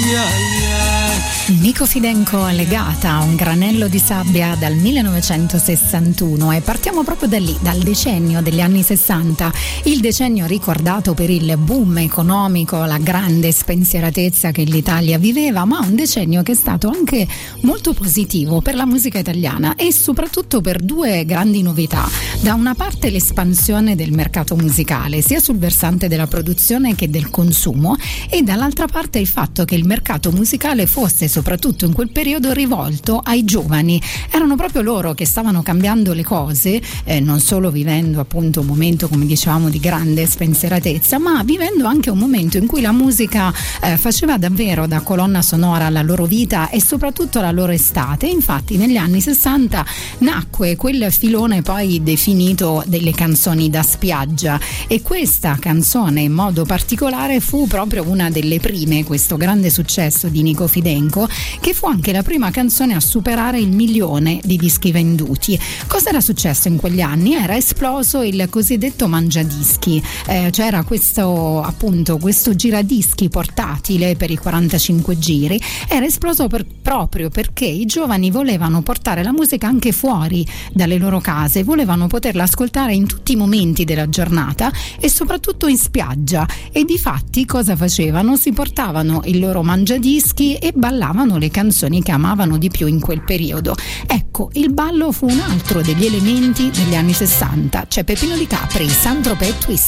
Nico Fidenco Legata, un granello di sabbia dal 1961, e partiamo proprio da lì, dal decennio degli anni 60, il decennio ricordato per il boom economico, la grande spensieratezza che l'Italia viveva, ma un decennio che è stato anche molto positivo per la musica italiana e soprattutto per due grandi novità. Da una parte l'espansione del mercato musicale, sia sul versante della produzione che del consumo, e dall'altra parte il fatto che il mercato musicale fosse soprattutto in quel periodo rivolto ai giovani. Erano proprio loro che stavano cambiando le cose, non solo vivendo appunto un momento, come dicevamo, di grande spensieratezza, ma vivendo anche un momento in cui la musica faceva davvero da colonna sonora alla loro vita e soprattutto alla loro estate. Infatti negli anni 60 nacque quel filone poi definito delle canzoni da spiaggia, e questa canzone in modo particolare fu proprio una delle prime, questo grande successo di Nico Fidenco, che fu anche la prima canzone a superare il 1.000.000 di dischi venduti. Cosa era successo in quegli anni? Era esploso il cosiddetto mangiadischi, c'era questo giradischi portatile per i 45 giri, era esploso proprio perché i giovani volevano portare la musica anche fuori dalle loro case, volevano poterla ascoltare in tutti i momenti della giornata e soprattutto in spiaggia, e difatti cosa facevano? Si portavano il loro mangiadischi e ballavano le canzoni che amavano di più in quel periodo. Ecco, il ballo fu un altro degli elementi degli anni 60. C'è Peppino Di Capri, Saint-Tropez Twist.